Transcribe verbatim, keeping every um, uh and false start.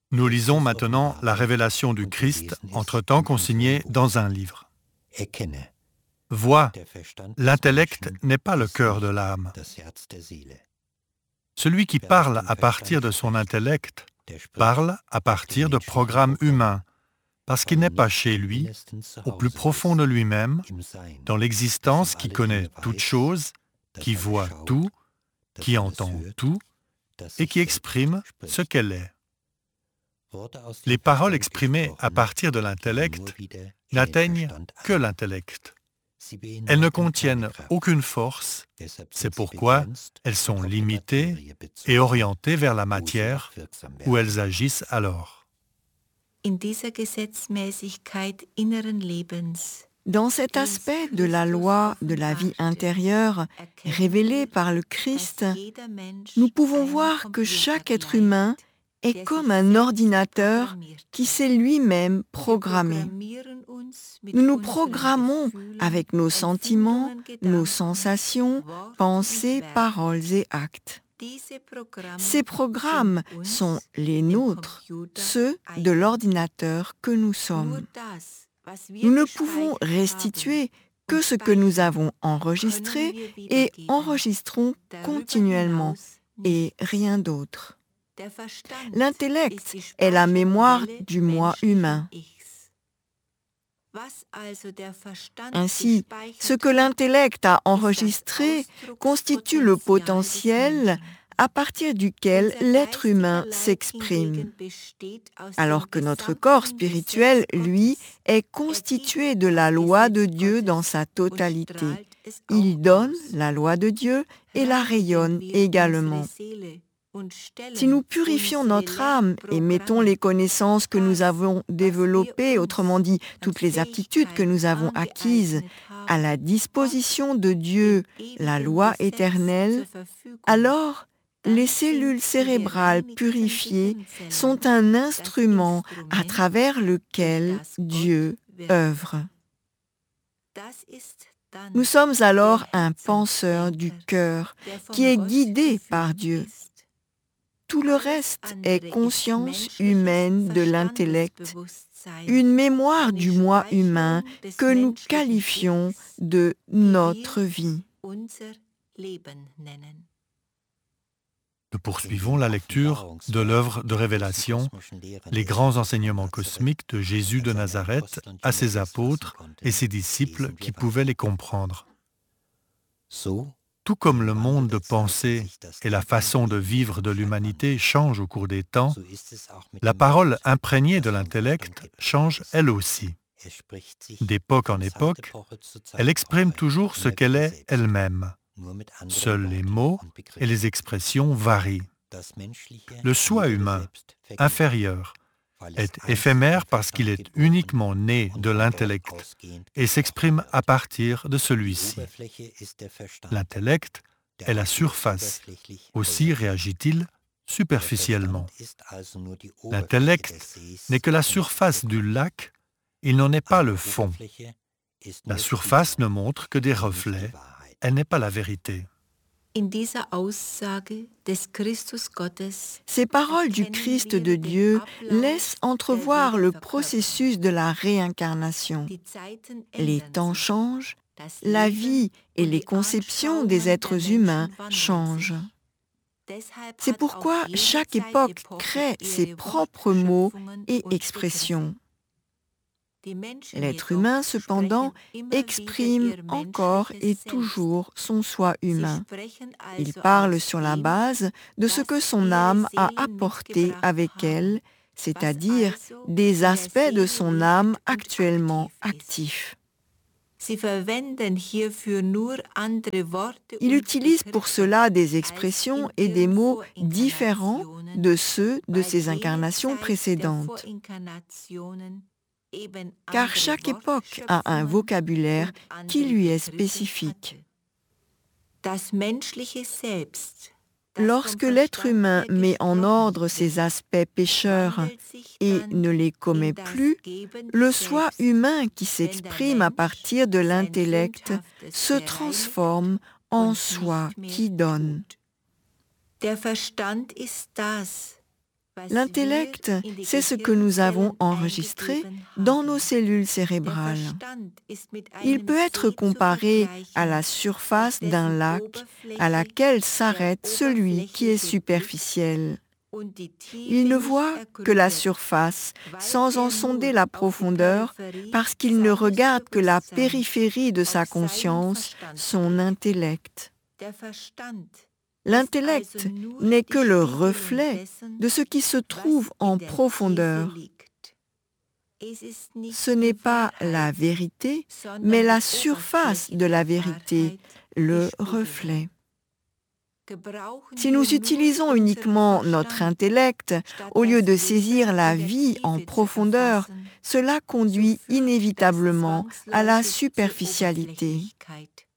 Nous lisons maintenant la révélation du Christ, entre-temps consignée dans un livre. Vois, l'intellect n'est pas le cœur de l'âme. Celui qui parle à partir de son intellect parle à partir de programmes humains, parce qu'il n'est pas chez lui, au plus profond de lui-même, dans l'existence qui connaît toutes choses, qui voit tout, qui entend tout et qui exprime ce qu'elle est. Les paroles exprimées à partir de l'intellect n'atteignent que l'intellect. Elles ne contiennent aucune force, c'est pourquoi elles sont limitées et orientées vers la matière où elles agissent alors. Dans cet aspect de la loi de la vie intérieure révélée par le Christ, nous pouvons voir que chaque être humain est comme un ordinateur qui s'est lui-même programmé. Nous nous programmons avec nos sentiments, nos sensations, pensées, paroles et actes. Ces programmes sont les nôtres, ceux de l'ordinateur que nous sommes. Nous ne pouvons restituer que ce que nous avons enregistré et enregistrons continuellement, et rien d'autre. L'intellect est la mémoire du moi humain. Ainsi, ce que l'intellect a enregistré constitue le potentiel à partir duquel l'être humain s'exprime, alors que notre corps spirituel, lui, est constitué de la loi de Dieu dans sa totalité. Il donne la loi de Dieu et la rayonne également. Si nous purifions notre âme et mettons les connaissances que nous avons développées, autrement dit, toutes les aptitudes que nous avons acquises, à la disposition de Dieu, la loi éternelle, alors les cellules cérébrales purifiées sont un instrument à travers lequel Dieu œuvre. Nous sommes alors un penseur du cœur qui est guidé par Dieu. Tout le reste est conscience humaine de l'intellect, une mémoire du moi humain que nous qualifions de notre vie. Nous poursuivons la lecture de l'œuvre de révélation, les grands enseignements cosmiques de Jésus de Nazareth à ses apôtres et ses disciples qui pouvaient les comprendre. Tout comme le monde de pensée et la façon de vivre de l'humanité changent au cours des temps, la parole imprégnée de l'intellect change elle aussi. D'époque en époque, elle exprime toujours ce qu'elle est elle-même. Seuls les mots et les expressions varient. Le soi humain, inférieur, est éphémère parce qu'il est uniquement né de l'intellect et s'exprime à partir de celui-ci. L'intellect est la surface, aussi réagit-il superficiellement. L'intellect n'est que la surface du lac, il n'en est pas le fond. La surface ne montre que des reflets, elle n'est pas la vérité. Ces paroles du Christ de Dieu laissent entrevoir le processus de la réincarnation. Les temps changent, la vie et les conceptions des êtres humains changent. C'est pourquoi chaque époque crée ses propres mots et expressions. L'être humain, cependant, exprime encore et toujours son soi humain. Il parle sur la base de ce que son âme a apporté avec elle, c'est-à-dire des aspects de son âme actuellement actifs. Il utilise pour cela des expressions et des mots différents de ceux de ses incarnations précédentes. Car chaque époque a un vocabulaire qui lui est spécifique. Lorsque l'être humain met en ordre ses aspects pécheurs et ne les commet plus, le soi humain qui s'exprime à partir de l'intellect se transforme en soi qui donne. L'intellect, c'est ce que nous avons enregistré dans nos cellules cérébrales. Il peut être comparé à la surface d'un lac à laquelle s'arrête celui qui est superficiel. Il ne voit que la surface sans en sonder la profondeur parce qu'il ne regarde que la périphérie de sa conscience, son intellect. L'intellect n'est que le reflet de ce qui se trouve en profondeur. Ce n'est pas la vérité, mais la surface de la vérité, le reflet. Si nous utilisons uniquement notre intellect, au lieu de saisir la vie en profondeur, cela conduit inévitablement à la superficialité.